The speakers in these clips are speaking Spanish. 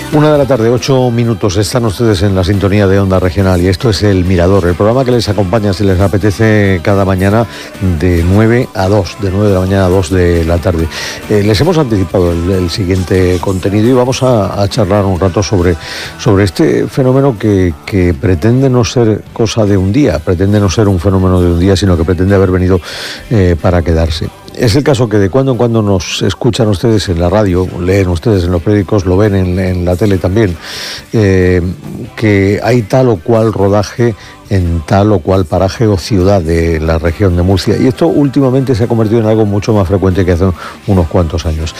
1 de la tarde, 8 minutos. Están ustedes en la sintonía de Onda Regional y esto es El Mirador, el programa que les acompaña si les apetece cada mañana de 9 a 2, de 9 de la mañana a 2 de la tarde. Les hemos anticipado el siguiente contenido y vamos a charlar un rato sobre este fenómeno que pretende no ser cosa de un día, pretende no ser un fenómeno de un día, sino que pretende haber venido para quedarse. Es el caso que de cuando en cuando nos escuchan ustedes en la radio, leen ustedes en los periódicos, lo ven en la tele también, que hay tal o cual rodaje en tal o cual paraje o ciudad de la región de Murcia. Y esto últimamente se ha convertido en algo mucho más frecuente que hace unos cuantos años.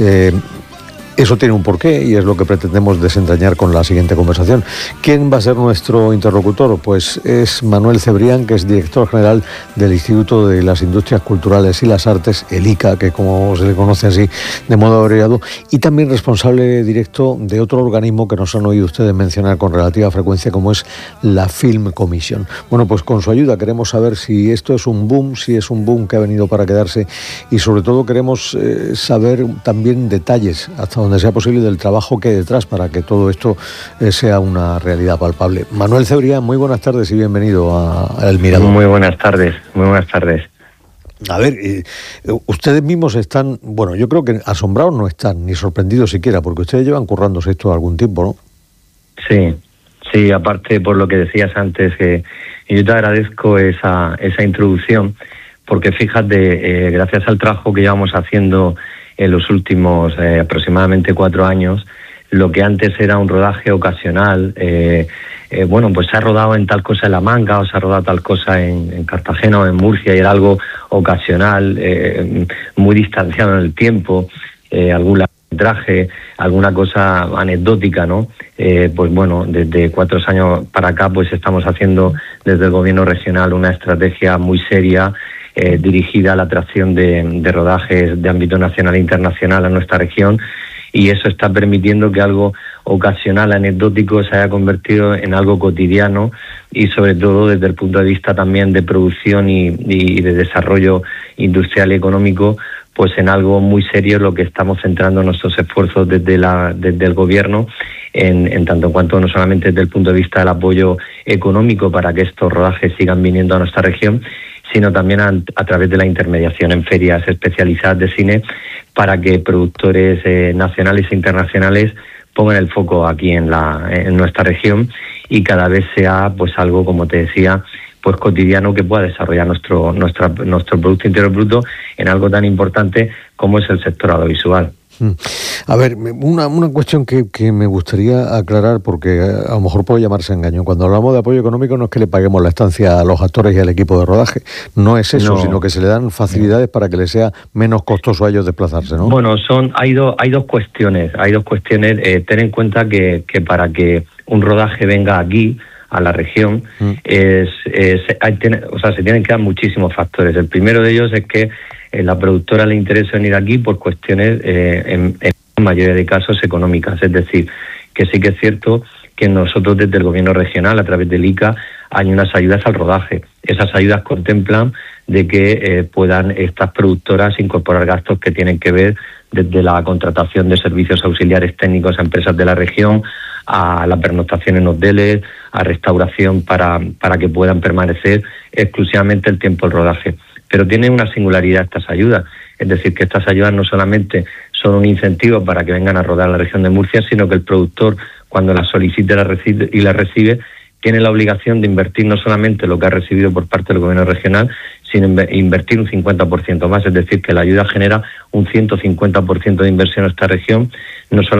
Eso tiene un porqué y es lo que pretendemos desentrañar con la siguiente conversación. ¿Quién va a ser nuestro interlocutor? Pues es Manuel Cebrián, que es director general del Instituto de las Industrias Culturales y las Artes, el ICA, que como se le conoce así de modo abreviado, y también responsable directo de otro organismo que nos han oído ustedes mencionar con relativa frecuencia, como es la Film Commission. Bueno, pues con su ayuda queremos saber si esto es un boom, si es un boom que ha venido para quedarse, y sobre todo queremos saber también detalles hasta donde sea posible del trabajo que hay detrás para que todo esto sea una realidad palpable. Manuel Cebrián, muy buenas tardes y bienvenido a El Mirador. Muy buenas tardes, muy buenas tardes. A ver, ustedes mismos están, bueno, yo creo que asombrados no están, ni sorprendidos siquiera, porque ustedes llevan currándose esto algún tiempo, ¿no? Sí, aparte por lo que decías antes, yo te agradezco esa introducción, porque fíjate, gracias al trabajo que llevamos haciendo en los últimos aproximadamente 4 años, lo que antes era un rodaje ocasional, pues se ha rodado en tal cosa en La Manga, o se ha rodado tal cosa en Cartagena o en Murcia, y era algo ocasional, muy distanciado en el tiempo, algún largometraje, alguna cosa anecdótica, ¿no? Desde 4 años para acá, pues estamos haciendo desde el gobierno regional una estrategia muy seria, dirigida a la atracción de rodajes de ámbito nacional e internacional a nuestra región, y eso está permitiendo que algo ocasional, anecdótico, se haya convertido en algo cotidiano, y sobre todo desde el punto de vista también de producción y de desarrollo industrial y económico, pues en algo muy serio, lo que estamos centrando nuestros esfuerzos desde el gobierno, en tanto en cuanto no solamente desde el punto de vista del apoyo económico para que estos rodajes sigan viniendo a nuestra región, sino también a través de la intermediación en ferias especializadas de cine, para que productores nacionales e internacionales pongan el foco aquí en nuestra región, y cada vez sea pues algo, como te decía, pues cotidiano, que pueda desarrollar nuestro Producto Interior Bruto en algo tan importante como es el sector audiovisual. A ver, una cuestión que me gustaría aclarar, porque a lo mejor puede llamarse engaño. Cuando hablamos de apoyo económico no es que le paguemos la estancia a los actores y al equipo de rodaje, no es eso, sino que se le dan facilidades para que les sea menos costoso a ellos desplazarse, ¿no? Bueno, hay dos cuestiones. Ten en cuenta que para que un rodaje venga aquí a la región, se tienen que dar muchísimos factores. El primero de ellos es que la productora le interesa venir aquí por cuestiones, en la mayoría de casos, económicas. Es decir, que sí que es cierto que nosotros desde el gobierno regional, a través del ICA, hay unas ayudas al rodaje. Esas ayudas contemplan de que puedan estas productoras incorporar gastos que tienen que ver desde la contratación de servicios auxiliares técnicos a empresas de la región, a la pernoctación en hoteles, a restauración para que puedan permanecer exclusivamente el tiempo del rodaje. Pero tienen una singularidad estas ayudas, es decir, que estas ayudas no solamente son un incentivo para que vengan a rodar a la región de Murcia, sino que el productor, cuando las solicite y las recibe, tiene la obligación de invertir no solamente lo que ha recibido por parte del gobierno regional, sino invertir un 50% más, es decir, que la ayuda genera un 150% de inversión en esta región, no solamente